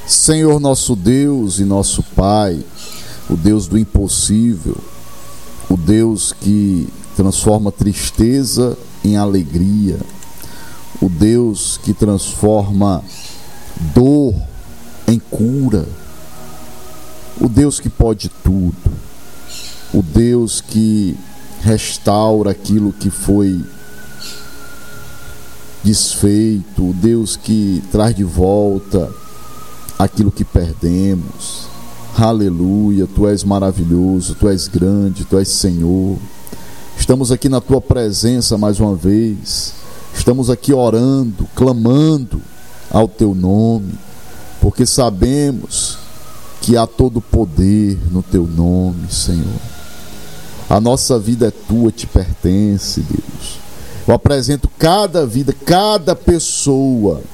Senhor nosso Deus e nosso Pai, o Deus do impossível, o Deus que transforma tristeza em alegria, o Deus que transforma dor em cura, o Deus que pode tudo, o Deus que restaura aquilo que foi desfeito, o Deus que traz de volta aquilo que perdemos. Aleluia, Tu és maravilhoso, Tu és grande, Tu és Senhor. Estamos aqui na Tua presença mais uma vez, estamos aqui orando, clamando ao Teu nome, porque sabemos que há todo poder no Teu nome, Senhor. A nossa vida é Tua, te pertence, Deus. Eu apresento cada vida, cada pessoa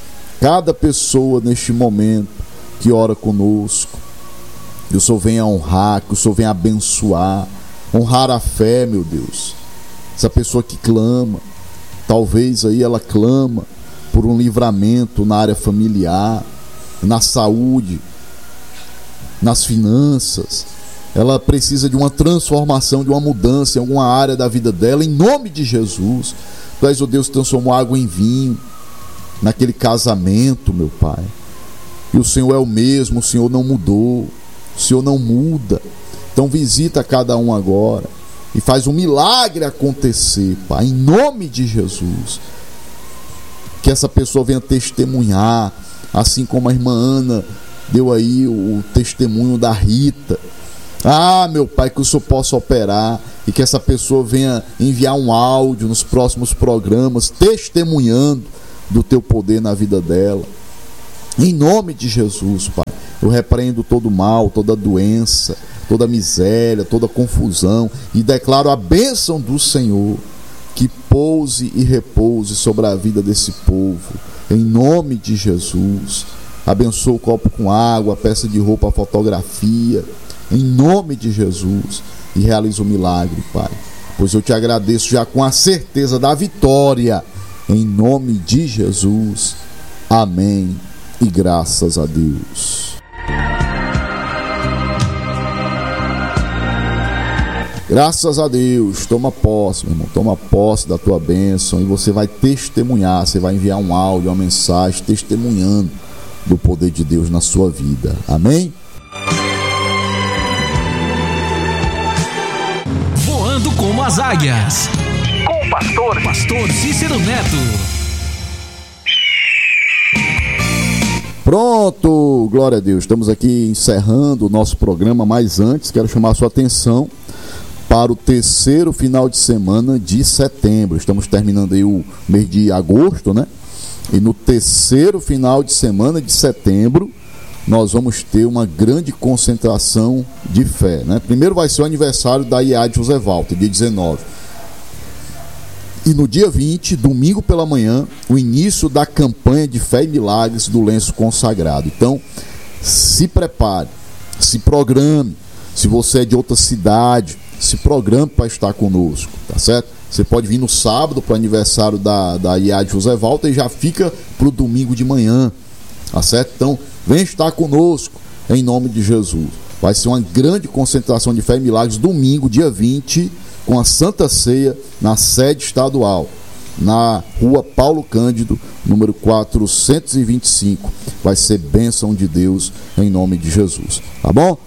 neste momento que ora conosco, que o Senhor venha honrar, que o Senhor venha abençoar, honrar a fé, meu Deus. Essa pessoa que clama, talvez aí ela clama por um livramento na área familiar, na saúde, nas finanças. Ela precisa de uma transformação, de uma mudança em alguma área da vida dela, em nome de Jesus. Tu és o Deus que transformou água em vinho naquele casamento, meu Pai. E o Senhor é o mesmo, o Senhor não mudou, o Senhor não muda. Então visita cada um agora e faz um milagre acontecer, Pai, em nome de Jesus. Que essa pessoa venha testemunhar, assim como a irmã Ana deu aí o testemunho da Rita. Ah, meu Pai, que o Senhor possa operar e que essa pessoa venha enviar um áudio nos próximos programas, testemunhando do Teu poder na vida dela. Em nome de Jesus, Pai, eu repreendo todo mal, toda doença, toda miséria, toda confusão e declaro a bênção do Senhor que pouse e repouse sobre a vida desse povo. Em nome de Jesus, abençoa o copo com água, a peça de roupa, a fotografia, em nome de Jesus, e realiza o milagre, Pai, pois eu te agradeço já com a certeza da vitória, em nome de Jesus, amém, e graças a Deus. Graças a Deus. Toma posse, meu irmão, toma posse da tua bênção, e você vai testemunhar, você vai enviar um áudio, uma mensagem, testemunhando do poder de Deus na sua vida, amém? Voando como as águias, com o pastor Cícero Neto. Pronto, glória a Deus. Estamos aqui encerrando o nosso programa, mas antes quero chamar a sua atenção para o terceiro final de semana de setembro. Estamos terminando aí o mês de agosto, né? E no terceiro final de semana de setembro nós vamos ter uma grande concentração de fé, né? Primeiro vai ser o aniversário da IAD José Walter, dia 19. E no dia 20, domingo pela manhã, o início da campanha de fé e milagres do lenço consagrado. Então, se prepare, se programe. Se você é de outra cidade, se programe para estar conosco, tá certo? Você pode vir no sábado para o aniversário da IAD José Walter e já fica para o domingo de manhã, tá certo? Então, vem estar conosco em nome de Jesus. Vai ser uma grande concentração de fé e milagres domingo, dia 20, com a Santa Ceia na sede estadual, na rua Paulo Cândido, número 425. Vai ser bênção de Deus em nome de Jesus, tá bom?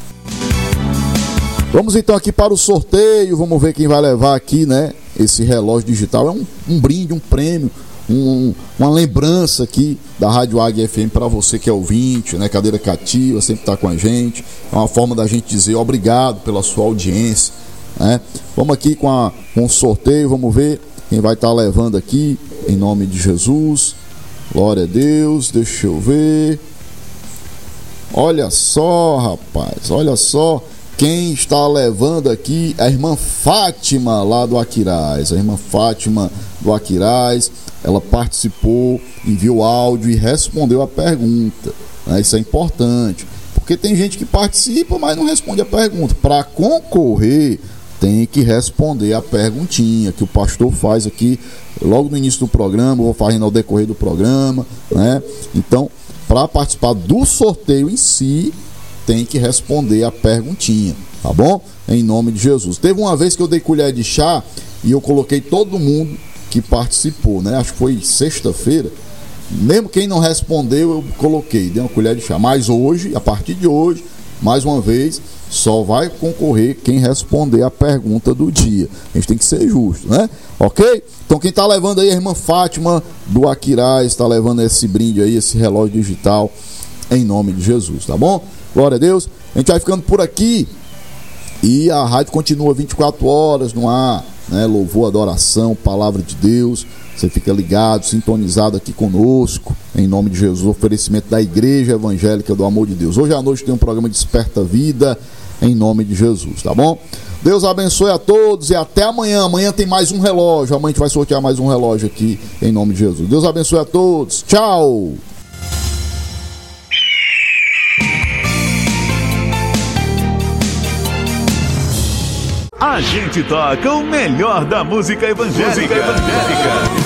Vamos então aqui para o sorteio, vamos ver quem vai levar aqui, né? Esse relógio digital é um brinde, um prêmio, uma lembrança aqui da Rádio Águia FM para você que é ouvinte, né? Cadeira cativa, sempre está com a gente. É uma forma da gente dizer obrigado pela sua audiência, né? Vamos aqui com o sorteio, vamos ver quem vai estar levando aqui, em nome de Jesus. Glória a Deus, deixa eu ver. Olha só, rapaz, olha só. Quem está levando aqui é a irmã Fátima, lá do Aquiraz. A irmã Fátima do Aquiraz, ela participou, enviou áudio e respondeu a pergunta, né? Isso é importante, porque tem gente que participa, mas não responde a pergunta. Para concorrer, tem que responder a perguntinha que o pastor faz aqui logo no início do programa, vou fazendo ao decorrer do programa, né? Então, para participar do sorteio em si, tem que responder a perguntinha, tá bom? Em nome de Jesus. Teve uma vez que eu dei colher de chá e eu coloquei todo mundo que participou, né? Acho que foi sexta-feira. Mesmo quem não respondeu, eu coloquei, dei uma colher de chá. Mas hoje, a partir de hoje, mais uma vez, só vai concorrer quem responder a pergunta do dia. A gente tem que ser justo, né? Ok? Então quem tá levando aí, a irmã Fátima do Aquiraz, tá levando esse brinde aí, esse relógio digital, em nome de Jesus, tá bom? Glória a Deus. A gente vai ficando por aqui e a rádio continua 24 horas no ar, né? Louvor, adoração, palavra de Deus. Você fica ligado, sintonizado aqui conosco, em nome de Jesus, oferecimento da Igreja Evangélica do Amor de Deus. Hoje à noite tem um programa Desperta Vida, em nome de Jesus, tá bom? Deus abençoe a todos e até amanhã. Amanhã tem mais um relógio, amanhã a gente vai sortear mais um relógio aqui, em nome de Jesus. Deus abençoe a todos, tchau! A gente toca o melhor da música evangélica.